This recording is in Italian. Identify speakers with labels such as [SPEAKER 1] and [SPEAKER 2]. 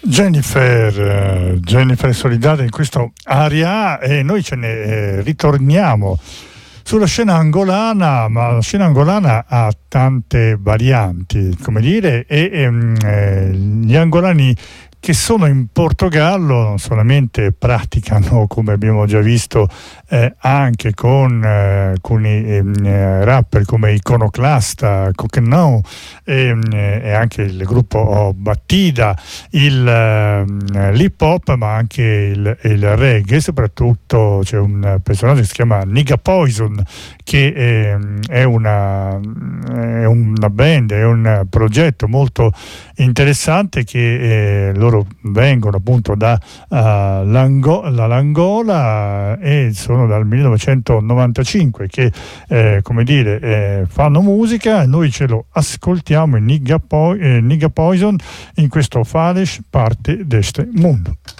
[SPEAKER 1] Jennifer Solidale in questo aria, e noi ce ne ritorniamo sulla scena angolana, ma la scena angolana ha tante varianti, come dire, e gli angolani che sono in Portogallo non solamente praticano, come abbiamo già visto, anche con alcuni rapper come Iconoclasta, Coquenão e anche il gruppo Batida, l'hip hop, ma anche il reggae. Soprattutto c'è un personaggio che si chiama Nigga Poison, che è una band, è un progetto molto interessante, che loro vengono appunto dall'Angola e sono dal 1995 che fanno musica, e noi ce lo ascoltiamo in Nigga Poison in questo Fales parte d'este mundo.